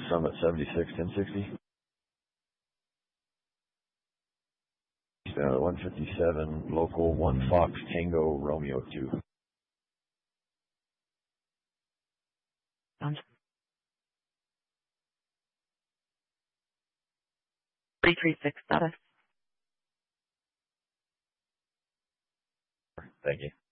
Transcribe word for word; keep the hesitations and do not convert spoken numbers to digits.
Summit seventy-six ten sixty. Uh, one fifty-seven, local one Fox Tango Romeo two. Sounds three three six status. Thank you.